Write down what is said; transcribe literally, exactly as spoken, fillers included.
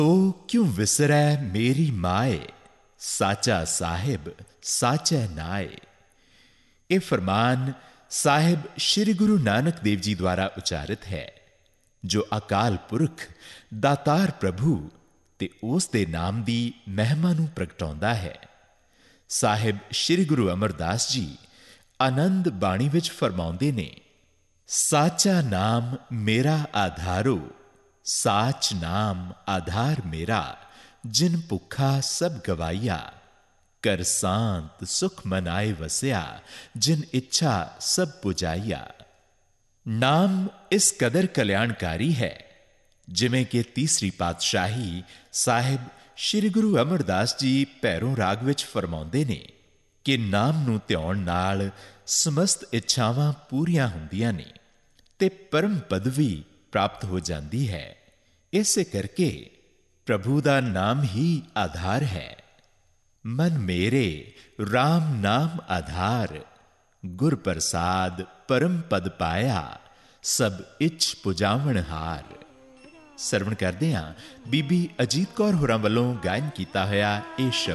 ओ क्यों विसरै मेरी माए, साचा साहिब साचै नाए। ये फरमान साहिब श्री गुरु नानक देव जी द्वारा उचारित है, जो अकाल पुरख दातार प्रभु ते उस दे नाम दी महिमा नूं प्रगटाउंदा है। साहिब श्री गुरु अमरदास जी आनंद बाणी विच फरमाउंदे ने, साचा नाम मेरा आधारो, साच नाम आधार मेरा, जिन भुखा सब गवाइया, कर सांत सुख मनाए वसिया, जिन इच्छा सब पुजाइया। नाम इस कदर कल्याणकारी है, जिमें के तीसरी पातशाही साहिब श्री गुरु अमरदास जी भैरों राग विच फरमाउंदे ने कि नाम नूं ध्याउण नाल समस्त इच्छावां पूरीआं हुंदियां ने ते परम पदवी प्राप्त हो जाती है। इसे करके प्रभु दा नाम ही आधार है। मन मेरे राम नाम आधार, गुर प्रसाद परम पद पाया, सब इच्छ पुजावण हार। सरवण करदे हां बीबी अजीत कौर होरां वल्लों गायन कीता होया इह शब्द।